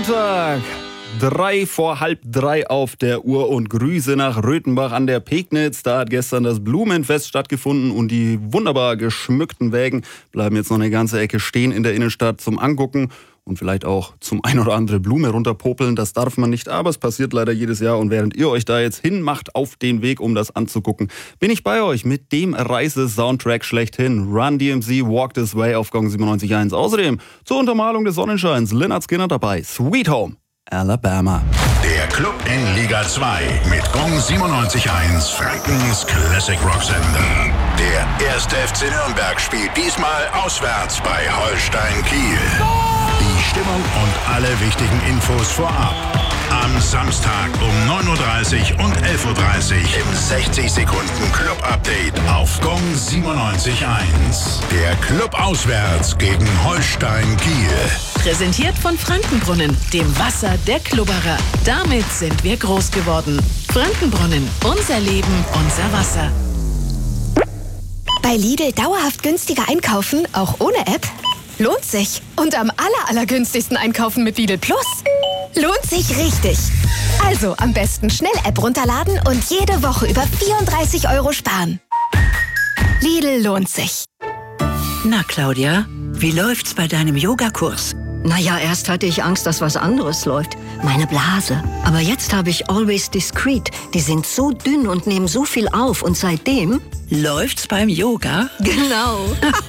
Montag, 3:03 auf der Uhr und Grüße nach Röthenbach an der Pegnitz. Da hat gestern das Blumenfest stattgefunden und die wunderbar geschmückten Wägen bleiben jetzt noch eine ganze Ecke stehen in der Innenstadt zum Angucken und vielleicht auch zum ein oder andere Blume runterpopeln. Das darf man nicht, aber es passiert leider jedes Jahr. Und während ihr euch da jetzt hinmacht auf den Weg, um das anzugucken, bin ich bei euch mit dem Reise-Soundtrack schlechthin. Run DMC, Walk This Way auf Gong 97.1. Außerdem zur Untermalung des Sonnenscheins Lynyrd Skynyrd dabei. Sweet Home, Alabama. Der Club in Liga 2 mit Gong 97.1, Frankens Classic Rock Sender. Der 1. FC Nürnberg spielt diesmal auswärts bei Holstein Kiel. Die Stimmung und alle wichtigen Infos vorab. Am Samstag um 9:30 Uhr und 11:30 Uhr im 60 Sekunden Club-Update auf Gong 97.1. Der Club auswärts gegen Holstein Kiel. Präsentiert von Frankenbrunnen, dem Wasser der Klubberer. Damit sind wir groß geworden. Frankenbrunnen, unser Leben, unser Wasser. Bei Lidl dauerhaft günstiger einkaufen, auch ohne App? Lohnt sich. Und am allergünstigsten einkaufen mit Lidl Plus? Lohnt sich richtig. Also am besten schnell App runterladen und jede Woche über 34 € sparen. Lidl lohnt sich. Na Claudia, wie läuft's bei deinem Yogakurs? Naja, erst hatte ich Angst, dass was anderes läuft. Meine Blase. Aber jetzt habe ich Always Discreet. Die sind so dünn und nehmen so viel auf. Und seitdem... Läuft's beim Yoga? Genau.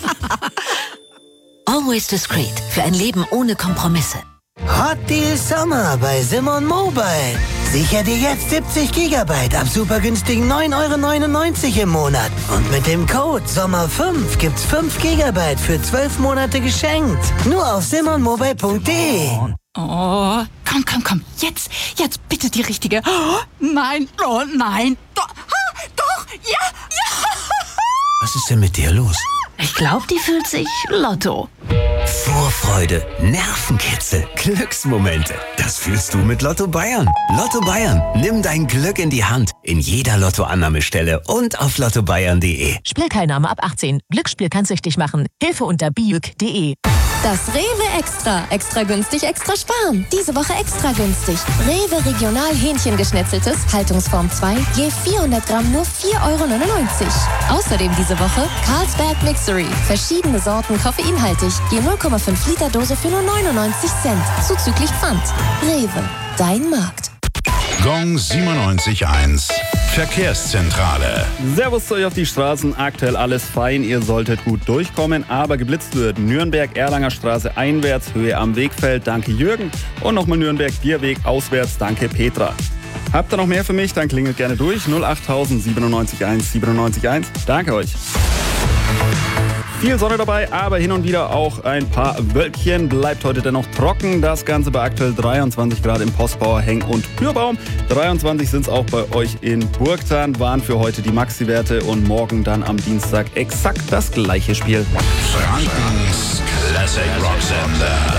Always Discreet. Für ein Leben ohne Kompromisse. Hot Deal Sommer bei Simon Mobile. Sicher dir jetzt 70 GB ab super günstigen 9,99 € im Monat. Und mit dem Code SOMMER5 gibt's 5 GB für 12 Monate geschenkt. Nur auf simonmobile.de. Oh, komm. Jetzt bitte die richtige. Oh, nein. Doch, ja. Was ist denn mit dir los? Ich glaube, die fühlt sich Lotto. Vorfreude, Nervenkitzel, Glücksmomente. Das fühlst du mit Lotto Bayern. Lotto Bayern, nimm dein Glück in die Hand. In jeder Lottoannahmestelle und auf lottobayern.de. Spielteilnahme ab 18. Glücksspiel kann süchtig machen. Hilfe unter biuk.de. Das Rewe Extra. Extra günstig, extra sparen. Diese Woche extra günstig. Rewe Regional Hähnchengeschnetzeltes, Haltungsform 2, je 400 Gramm nur 4,99 €. Außerdem diese Woche Carlsberg Mixery. Verschiedene Sorten koffeinhaltig, je 0,5 Liter Dose für nur 99 Cent. Zuzüglich Pfand. Rewe, dein Markt. Gong 97.1 Verkehrszentrale. Servus zu euch auf die Straßen. Aktuell alles fein. Ihr solltet gut durchkommen, aber geblitzt wird. Nürnberg, Erlanger Straße einwärts, Höhe am Wegfeld. Danke Jürgen. Und nochmal Nürnberg, Bierweg auswärts. Danke Petra. Habt ihr noch mehr für mich? Dann klingelt gerne durch. 08000 97.1 97.1. Danke euch. Viel Sonne dabei, aber hin und wieder auch ein paar Wölkchen. Bleibt heute dennoch trocken. Das Ganze bei aktuell 23 Grad im Postbauer Heng- und Pürbaum. 23 sind es auch bei euch in Burgthann. Waren für heute die Maxi-Werte und morgen dann am Dienstag exakt das gleiche Spiel. Frankens Classic Rock Sender.